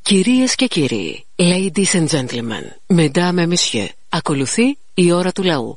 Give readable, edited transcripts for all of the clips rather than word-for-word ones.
Κυρίες και κύριοι, ladies and gentlemen, mesdames et messieurs, ακολουθεί η ώρα του λαού.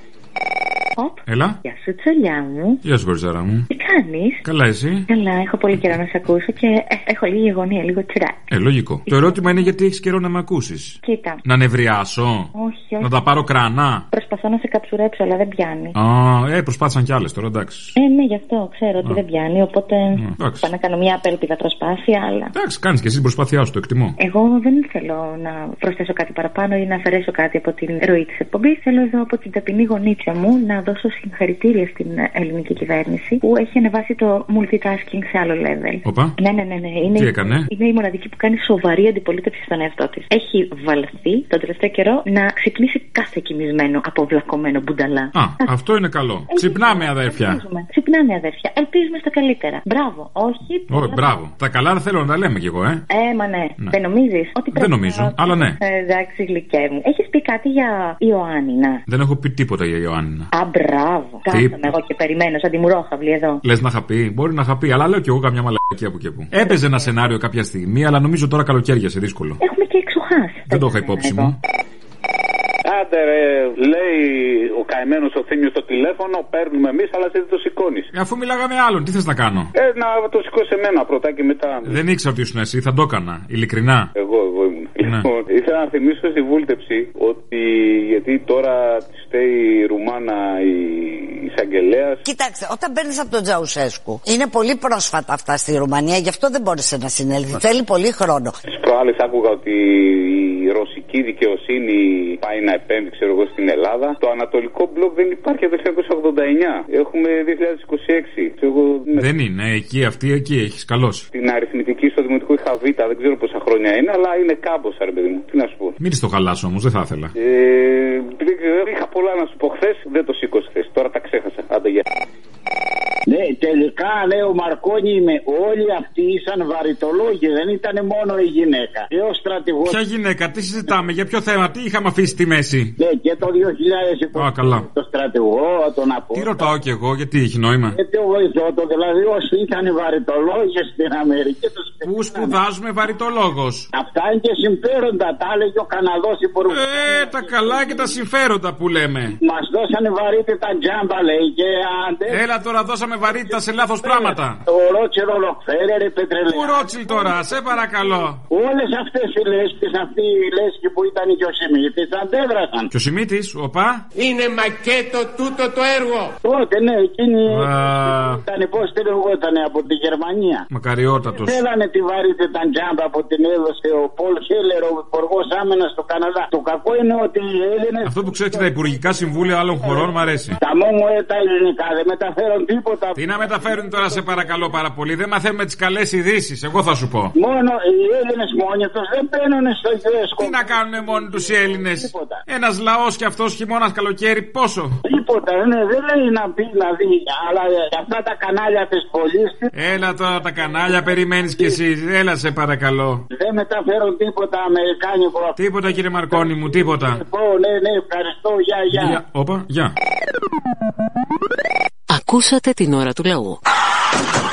Έλα. Γεια σου, τσολιά μου. Γεια σου, κοριτσάρα μου. Τι κάνεις? Καλά, εσύ? Καλά, έχω πολύ καιρό να σε ακούσω και έχω λίγη αγωνία, λίγο τσιράκι. Λογικό. Το ερώτημα είναι γιατί έχεις καιρό να με ακούσεις. Κοίτα. Να νευριάσω? Όχι. Να τα πάρω κρανά? Προσπαθώ να σε καψουρέψω, αλλά δεν πιάνει. Προσπάθησαν κι άλλες τώρα, εντάξει. Ναι, γι' αυτό ξέρω ότι δεν πιάνει, οπότε πάω να κάνω μια απέλπιδα προσπάθεια, αλλά. Εντάξει, κάνεις και εσύ την προσπάθειά σου, το εκτιμώ. Εγώ δεν θέλω να προσθέσω κάτι παραπάνω ή να αφαιρέσω κάτι από την ροή της εκπομπής. Θέλω εδώ από την ταπεινή γονίτσα μου να δώσω συγχαρητήρια στην ελληνική κυβέρνηση που έχει ανεβάσει το multitasking σε άλλο level. Οπα. Ναι. Τι έκανε? Είναι η μοναδική που κάνει σοβαρή αντιπολίτευση στον εαυτό της. Έχει βαλθεί τον τελευταίο καιρό να ξυπνήσει κάθε κοιμισμένο αποβλακωμένο μπουνταλά. Αυτό είναι καλό. Ξυπνάμε, αδέρφια. Ξυπνάμε, αδέρφια. Ελπίζουμε στα καλύτερα. Μπράβο. Όχι, μπράβο. Τα καλά θέλω να τα λέμε κι εγώ, Μα ναι. Δεν νομίζεις? Δεν νομίζω, αλλά ναι. Εντάξει, γλυκέ μου. Έχεις πει κάτι για Ιωάννινα? Δεν έχω πει τίποτα για Ιωάννινα. Μπράβο. Κάθομαι εγώ και περιμένω σαν τη μουρόχαυλη εδώ. Λες να είχα πει? Μπορεί να είχα πει, αλλά λέω κι εγώ καμιά μαλακία που και που. Έπαιζε ένα σενάριο κάποια στιγμή, αλλά νομίζω τώρα καλοκαίρια σε δύσκολο. Έχουμε και εξοχάσει. Δεν το είχα υπόψη μου. Άντε ρε, λέει ο καημένος ο Θήμιος στο τηλέφωνο, παίρνουμε εμείς, αλλά εσύ δεν το σηκώνεις. Αφού μιλάγαμε άλλον, τι θες να κάνω? Να το σηκώσει εμένα πρώτα και μετά. Δεν ήξερα ότι ήσουν εσύ, θα το έκανα, ειλικρινά. Εγώ ήμουν. Ναι. Ήθελα να θυμίσω στη βούλτεψη ότι γιατί τώρα τη στέει η Ρουμάνα η εισαγγελέας. Κοίταξε, όταν παίρνεις από τον Τζαουσέσκου, είναι πολύ πρόσφατα αυτά στη Ρουμανία, γι' αυτό δεν μπόρεσε να συνέλθει. Θέλει πολύ χρόνο. Στις προάλλες άκουγα ότι η ρωσική δικαιοσύνη πάει να επέμβει, ξέρω εγώ, στην Ελλάδα. Το ανατολικό μπλοκ δεν υπάρχει από το 1989. Έχουμε 2026. Δεν είναι, εκεί έχεις καλώσει. Την αριθμητική στο δημοτικό είχα Β, δεν ξέρω πόσα χρόνια είναι, αλλά είναι κάμποσα, ρε παιδί μου. Τι να σου πω. Μην το χαλάσω όμως, δεν θα ήθελα. Είχα πολλά να σου πω χθες, δεν το σήκωσε χθες. Τώρα τα ξέχασα. Άντε, γεια. Ναι, τελικά λέει ο Μαρκόνι όλοι αυτοί ήσαν βαριτολόγοι, δεν ήταν μόνο η γυναίκα. Και ο στρατηγός. Ποια γυναίκα, τι συζητάμε, για ποιο θέμα, τι είχαμε αφήσει στη μέση? Ναι, και το 2020. Καλά. Το στρατηγό, τον Απόστολο. Τι ρωτάω κι εγώ, γιατί έχει νόημα? Γιατί ο βοηθό, δηλαδή όσοι ήταν βαριτολόγοι στην Αμερική. Πού σπουδάζουμε βαριτολόγος? Αυτά είναι και συμφέροντα, τα έλεγε ο Καναδός υπουργός. Τα καλά και τα συμφέροντα που λέμε. Μας δώσανε βαρύτητα τζάμπα, λέει, και Έλα τώρα, δώσαμε βαρύτητα σε λάθος πράγματα. Ο Ρότσελ Ροκφέλερ, η Πετρελαία. Πού Ρότσελ τώρα, σε παρακαλώ. Όλες αυτές οι λέσχες, αυτή η λέσχη που ήταν και ο Σιμίτης, αντέδρασαν. Και ο Σιμίτης, οπα. Είναι μακέτο τούτο το έργο. Τότε, ναι, εκείνη ήταν, πώς τη λεγότανε, από τη Γερμανία. Μακαριότατος. Θέλανε τη βαρύτητα τζάμπα που την έδωσε ο Πολ Χέλερ, ο υπουργός άμυνας στο Καναδά. Το κακό είναι ότι οι Έλληνες. Αυτό που ξέρετε, τα υπουργικά συμβούλια άλλων χωρών μου αρέσει. Τα μόνο τα ελληνικά δεν μεταφέρουν τίποτα. Τι να μεταφέρουν τώρα, σε παρακαλώ πάρα πολύ. Δεν μαθαίνουμε τις καλές ειδήσεις, εγώ θα σου πω. Μόνο οι Έλληνες μόνοι τους δεν παίρνουν στο γέσκο. Τι να κάνουν μόνοι τους οι Έλληνες? Ένας λαός κι αυτός χειμώνας καλοκαίρι, πόσο? Τίποτα, ναι, δεν λέει να πει να δει, αλλά αυτά τα κανάλια της πόλης. Έλα τώρα τα κανάλια, περιμένεις κι εσύ. Έλα σε παρακαλώ. Δεν μεταφέρουν τίποτα αμερικάνικο. Τίποτα, κύριε Μαρκόνι μου, τίποτα. Ναι, ευχαριστώ, γεια. Όπα, γεια. Ακούσατε την ώρα του λαού.